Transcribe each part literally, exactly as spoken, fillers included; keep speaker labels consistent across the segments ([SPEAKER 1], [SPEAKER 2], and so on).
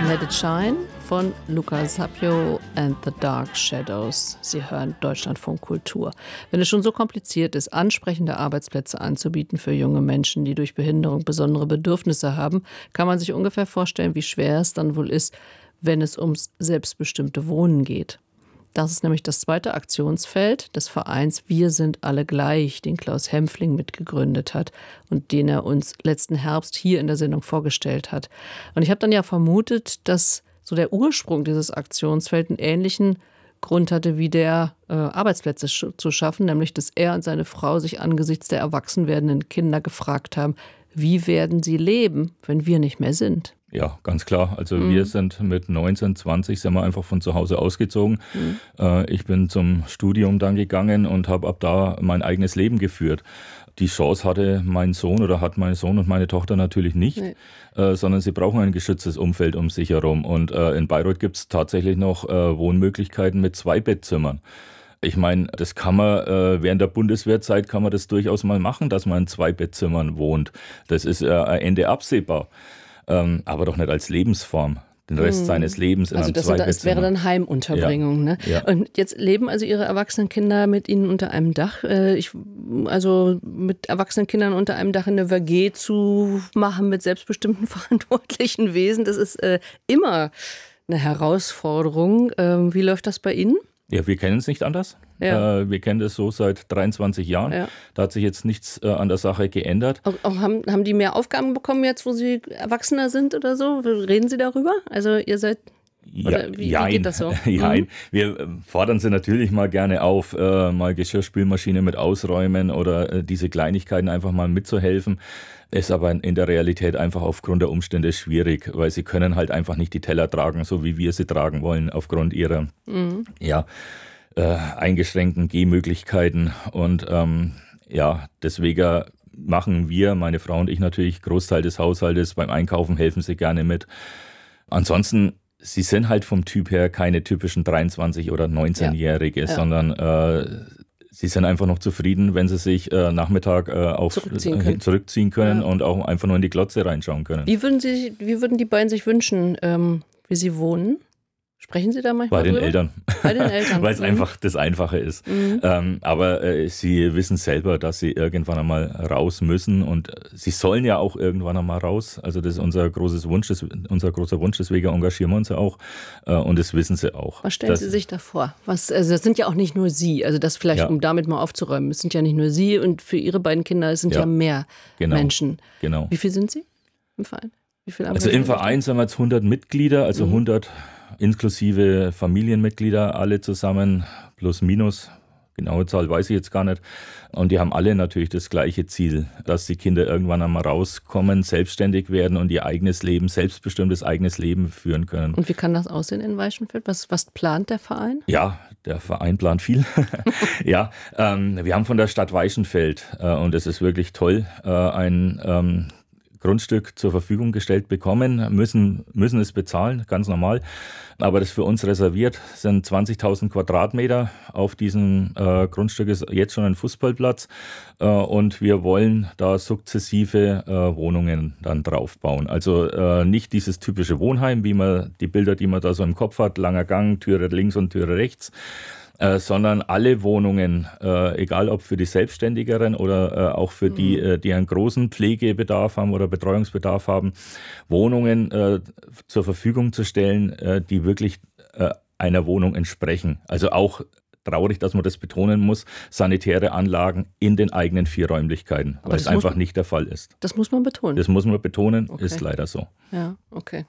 [SPEAKER 1] Let It Shine von Luca Sapio and the Dark Shadows. Sie hören Deutschlandfunk Kultur. Wenn es schon so kompliziert ist, ansprechende Arbeitsplätze anzubieten für junge Menschen, die durch Behinderung besondere Bedürfnisse haben, kann man sich ungefähr vorstellen, wie schwer es dann wohl ist, wenn es ums selbstbestimmte Wohnen geht. Das ist nämlich das zweite Aktionsfeld des Vereins Wir sind alle gleich, den Klaus Hempfling mitgegründet hat und den er uns letzten Herbst hier in der Sendung vorgestellt hat. Und ich habe dann ja vermutet, dass so der Ursprung dieses Aktionsfelds einen ähnlichen Grund hatte, wie der äh, Arbeitsplätze sch- zu schaffen, nämlich dass er und seine Frau sich angesichts der erwachsen werdenden Kinder gefragt haben, wie werden sie leben, wenn wir nicht mehr sind?
[SPEAKER 2] Ja, ganz klar. Also
[SPEAKER 1] Mhm.
[SPEAKER 2] wir sind mit neunzehn, zwanzig sind wir einfach von zu Hause ausgezogen.
[SPEAKER 1] Mhm.
[SPEAKER 2] Äh, ich bin zum Studium dann gegangen und habe ab da mein eigenes Leben geführt. Die Chance hatte mein Sohn oder hat mein Sohn und meine Tochter natürlich nicht,
[SPEAKER 1] Nee.
[SPEAKER 2] äh, sondern sie brauchen ein geschütztes Umfeld um sich herum. Und äh, in Bayreuth gibt es tatsächlich noch äh, Wohnmöglichkeiten mit zwei Bettzimmern. Ich meine, das kann man, äh, während der Bundeswehrzeit kann man das durchaus mal machen, dass man in zwei Bettzimmern wohnt. Das ist äh, ein Ende absehbar. Ähm, aber doch nicht als Lebensform. Den Rest
[SPEAKER 1] Mhm.
[SPEAKER 2] seines Lebens in
[SPEAKER 1] Also
[SPEAKER 2] einem
[SPEAKER 1] das, sind, das
[SPEAKER 2] Zweibettzimmer.
[SPEAKER 1] wäre dann Heimunterbringung. Ne?
[SPEAKER 2] Ja.
[SPEAKER 1] Und jetzt leben also Ihre erwachsenen Kinder mit Ihnen unter einem Dach. Äh, Ich, also mit erwachsenen Kindern unter einem Dach in eine W G zu machen mit selbstbestimmten verantwortlichen Wesen, das ist äh, immer eine Herausforderung. Ähm, Wie läuft das bei Ihnen?
[SPEAKER 2] Ja, wir kennen es nicht anders.
[SPEAKER 1] Ja.
[SPEAKER 2] Äh, wir kennen das so seit dreiundzwanzig Jahren.
[SPEAKER 1] Ja.
[SPEAKER 2] Da hat sich jetzt nichts äh, an der Sache geändert.
[SPEAKER 1] Auch, auch haben, haben die mehr Aufgaben bekommen jetzt, wo sie erwachsener sind oder so? Reden Sie darüber? Also ihr seid... Oder wie- wie
[SPEAKER 2] jein.
[SPEAKER 1] geht das so?
[SPEAKER 2] Jein.
[SPEAKER 1] Mhm.
[SPEAKER 2] Wir äh, fordern sie natürlich mal gerne auf, äh, mal Geschirrspülmaschine mit ausräumen oder äh, diese Kleinigkeiten einfach mal mitzuhelfen. Ist aber in der Realität einfach aufgrund der Umstände schwierig, weil sie können halt einfach nicht die Teller tragen, so wie wir sie tragen wollen, aufgrund ihrer
[SPEAKER 1] Mhm.
[SPEAKER 2] ja, äh, eingeschränkten Gehmöglichkeiten. Und ähm, ja, deswegen machen wir, meine Frau und ich natürlich, Großteil des Haushaltes. Beim Einkaufen helfen sie gerne mit. Ansonsten, sie sind halt vom Typ her keine typischen dreiundzwanzig- oder neunzehnjährige,
[SPEAKER 1] Ja. Ja.
[SPEAKER 2] sondern äh, sie sind einfach noch zufrieden, wenn sie sich äh, Nachmittag äh, auf,
[SPEAKER 1] Zurückziehen
[SPEAKER 2] äh,
[SPEAKER 1] können.
[SPEAKER 2] zurückziehen können
[SPEAKER 1] Ja.
[SPEAKER 2] und auch einfach nur in die Glotze reinschauen können.
[SPEAKER 1] Wie würden, Sie, wie würden die beiden sich wünschen, ähm, wie sie wohnen? Sprechen Sie da manchmal
[SPEAKER 2] Bei den
[SPEAKER 1] drüber?
[SPEAKER 2] Eltern.
[SPEAKER 1] Bei den Eltern.
[SPEAKER 2] Weil es
[SPEAKER 1] Mhm.
[SPEAKER 2] einfach das Einfache ist.
[SPEAKER 1] Mhm.
[SPEAKER 2] Ähm, aber äh, sie wissen selber, dass sie irgendwann einmal raus müssen und äh, sie sollen ja auch irgendwann einmal raus. Also das ist unser großes Wunsch, das, unser großer Wunsch, deswegen engagieren wir uns ja auch äh, und das wissen sie auch.
[SPEAKER 1] Was stellen
[SPEAKER 2] dass,
[SPEAKER 1] Sie sich da vor? Was, also das sind ja auch nicht nur Sie, also das vielleicht,
[SPEAKER 2] Ja.
[SPEAKER 1] um damit mal aufzuräumen, es sind ja nicht nur Sie und für Ihre beiden Kinder, es sind ja,
[SPEAKER 2] Ja.
[SPEAKER 1] mehr
[SPEAKER 2] Genau.
[SPEAKER 1] Menschen.
[SPEAKER 2] Genau.
[SPEAKER 1] Wie viel sind Sie im Verein? Wie viel
[SPEAKER 2] Also im Verein sind wir jetzt hundert Mitglieder, also
[SPEAKER 1] Mhm.
[SPEAKER 2] hundert inklusive Familienmitglieder, alle zusammen, plus minus. Genaue Zahl weiß ich jetzt gar nicht. Und die haben alle natürlich das gleiche Ziel, dass die Kinder irgendwann einmal rauskommen, selbstständig werden und ihr eigenes Leben, selbstbestimmtes eigenes Leben führen können.
[SPEAKER 1] Und wie kann das aussehen in Weichenfeld? Was, was plant der Verein?
[SPEAKER 2] Ja, der Verein plant viel. ja, ähm, wir haben von der Stadt Weichenfeld, äh, und das ist wirklich toll, äh, ein ähm, Grundstück zur Verfügung gestellt bekommen, müssen, müssen es bezahlen, ganz normal. Aber das für uns reserviert sind zwanzigtausend Quadratmeter. Auf diesem äh, Grundstück ist jetzt schon ein Fußballplatz äh, und wir wollen da sukzessive äh, Wohnungen dann draufbauen. Also äh, nicht dieses typische Wohnheim, wie man die Bilder, die man da so im Kopf hat, langer Gang, Türe links und Türe rechts, Äh, sondern alle Wohnungen, äh, egal ob für die Selbstständigeren oder äh, auch für
[SPEAKER 1] Mhm.
[SPEAKER 2] die, äh, die einen großen Pflegebedarf haben oder Betreuungsbedarf haben, Wohnungen äh, zur Verfügung zu stellen, äh, die wirklich äh, einer Wohnung entsprechen. Also auch traurig, dass man das betonen muss, sanitäre Anlagen in den eigenen vier Räumlichkeiten,
[SPEAKER 1] Aber
[SPEAKER 2] weil es
[SPEAKER 1] das muss
[SPEAKER 2] einfach
[SPEAKER 1] man-
[SPEAKER 2] nicht der Fall ist.
[SPEAKER 1] Das muss man betonen.
[SPEAKER 2] Das muss man betonen,
[SPEAKER 1] Okay.
[SPEAKER 2] ist leider so.
[SPEAKER 1] Ja, okay.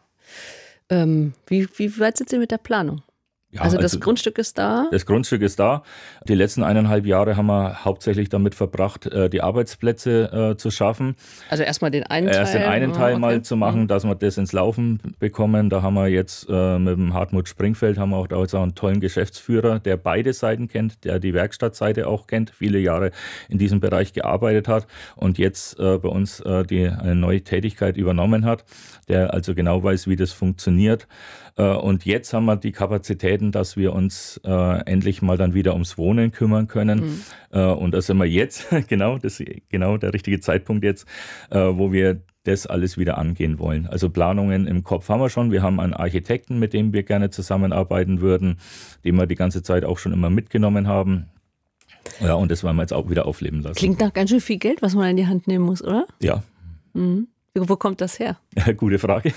[SPEAKER 1] Ähm, wie, wie weit sind Sie mit der Planung?
[SPEAKER 2] Ja,
[SPEAKER 1] also das Grundstück ist da?
[SPEAKER 2] Das Grundstück ist da. Die letzten eineinhalb Jahre haben wir hauptsächlich damit verbracht, äh, die Arbeitsplätze äh, zu schaffen.
[SPEAKER 1] Also erstmal den einen Teil.
[SPEAKER 2] Erst den einen
[SPEAKER 1] Ah,
[SPEAKER 2] Teil
[SPEAKER 1] okay.
[SPEAKER 2] mal zu machen,
[SPEAKER 1] Mhm.
[SPEAKER 2] dass wir das ins Laufen bekommen. Da haben wir jetzt äh, mit dem Hartmut Springfeld haben wir auch da jetzt auch einen tollen Geschäftsführer, der beide Seiten kennt, der die Werkstattseite auch kennt, viele Jahre in diesem Bereich gearbeitet hat und jetzt äh, bei uns äh, die, eine neue Tätigkeit übernommen hat, der also genau weiß, wie das funktioniert. Äh, und jetzt haben wir die Kapazitäten, dass wir uns äh, endlich mal dann wieder ums Wohnen kümmern können.
[SPEAKER 1] Mhm.
[SPEAKER 2] Äh, und da sind wir jetzt, genau, das ist genau der richtige Zeitpunkt jetzt, äh, wo wir das alles wieder angehen wollen. Also Planungen im Kopf haben wir schon. Wir haben einen Architekten, mit dem wir gerne zusammenarbeiten würden, den wir die ganze Zeit auch schon immer mitgenommen haben. Ja, und das wollen wir jetzt auch wieder aufleben lassen.
[SPEAKER 1] Klingt nach ganz schön viel Geld, was man in die Hand nehmen muss, oder?
[SPEAKER 2] Ja.
[SPEAKER 1] Mhm. Wo kommt das her?
[SPEAKER 2] Gute Frage.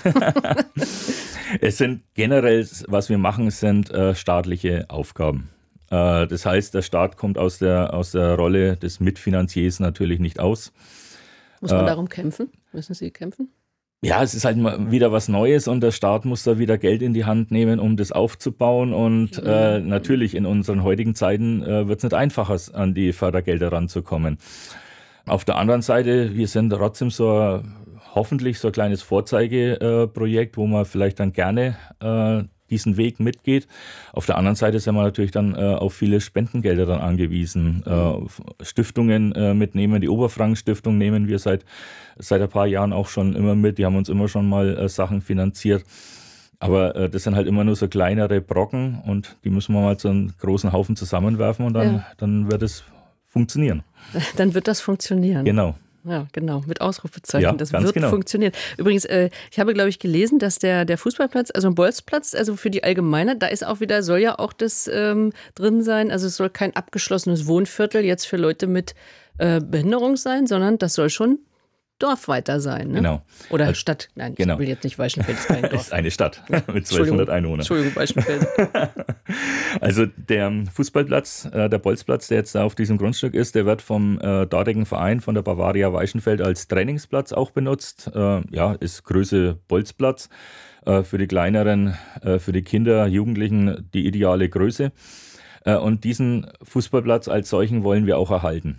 [SPEAKER 2] Es sind generell, was wir machen, sind äh, staatliche Aufgaben. Äh, das heißt, der Staat kommt aus der, aus der Rolle des Mitfinanziers natürlich nicht aus.
[SPEAKER 1] Muss man
[SPEAKER 2] äh,
[SPEAKER 1] darum kämpfen? Müssen Sie kämpfen?
[SPEAKER 2] Ja, es ist halt mal wieder was Neues und der Staat muss da wieder Geld in die Hand nehmen, um das aufzubauen. Und mhm. äh, natürlich in unseren heutigen Zeiten äh, wird es nicht einfacher, an die Fördergelder ranzukommen. Auf der anderen Seite, wir sind trotzdem so ein, hoffentlich so ein kleines Vorzeigeprojekt, wo man vielleicht dann gerne äh, diesen Weg mitgeht. Auf der anderen Seite sind wir natürlich dann äh, auf viele Spendengelder dann angewiesen. Mhm. Äh, Stiftungen äh, mitnehmen, die Oberfranken-Stiftung nehmen wir seit, seit ein paar Jahren auch schon immer mit. Die haben uns immer schon mal äh, Sachen finanziert. Aber äh, das sind halt immer nur so kleinere Brocken und die müssen wir mal zu einem großen Haufen zusammenwerfen und dann, ja. dann wird es funktionieren.
[SPEAKER 1] Dann wird das funktionieren.
[SPEAKER 2] Genau.
[SPEAKER 1] Ja, genau, mit Ausrufezeichen.
[SPEAKER 2] Ja,
[SPEAKER 1] das
[SPEAKER 2] ganz
[SPEAKER 1] wird
[SPEAKER 2] genau.
[SPEAKER 1] funktionieren. Übrigens, äh, ich habe, glaube ich, gelesen, dass der, der Fußballplatz, also ein Bolzplatz, also für die Allgemeine, da ist auch wieder, soll ja auch das ähm, drin sein. Also es soll kein abgeschlossenes Wohnviertel jetzt für Leute mit äh, Behinderung sein, sondern das soll schon Dorf weiter sein. Ne?
[SPEAKER 2] Genau.
[SPEAKER 1] Oder
[SPEAKER 2] also,
[SPEAKER 1] Stadt. Nein,
[SPEAKER 2] genau.
[SPEAKER 1] ich will jetzt nicht Weichenfeld, ist kein Dorf.
[SPEAKER 2] Das ist eine Stadt mit zwölfhundert Einwohnern.
[SPEAKER 1] Entschuldigung, Weichenfeld.
[SPEAKER 2] Also der Fußballplatz, äh, der Bolzplatz, der jetzt da auf diesem Grundstück ist, der wird vom äh, dortigen Verein, von der Bavaria Weichenfeld als Trainingsplatz auch benutzt. Äh, ja, ist Größe Bolzplatz. Äh, für die kleineren, äh, für die Kinder, Jugendlichen die ideale Größe. Äh, und diesen Fußballplatz als solchen wollen wir auch erhalten.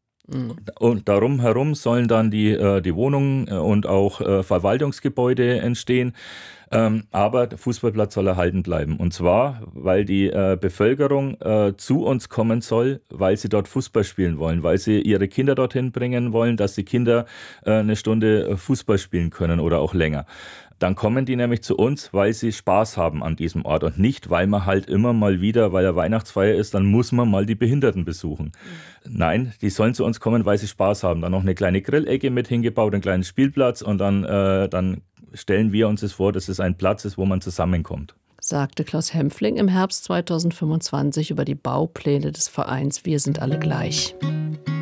[SPEAKER 2] Und darum herum sollen dann die, äh, die Wohnungen und auch äh, Verwaltungsgebäude entstehen. Ähm, aber der Fußballplatz soll erhalten bleiben. Und zwar, weil die äh, Bevölkerung äh, zu uns kommen soll, weil sie dort Fußball spielen wollen, weil sie ihre Kinder dorthin bringen wollen, dass die Kinder äh, eine Stunde Fußball spielen können oder auch länger. Dann kommen die nämlich zu uns, weil sie Spaß haben an diesem Ort und nicht, weil man halt immer mal wieder, weil er Weihnachtsfeier ist, dann muss man mal die Behinderten besuchen. Mhm. Nein, die sollen zu uns kommen, weil sie Spaß haben. Dann noch eine kleine Grillecke mit hingebaut, einen kleinen Spielplatz und dann, äh, dann stellen wir uns das vor, dass es ein Platz ist, wo man zusammenkommt.
[SPEAKER 1] Sagte Klaus Hempfling im Herbst zweitausendfünfundzwanzig über die Baupläne des Vereins Wir sind alle gleich.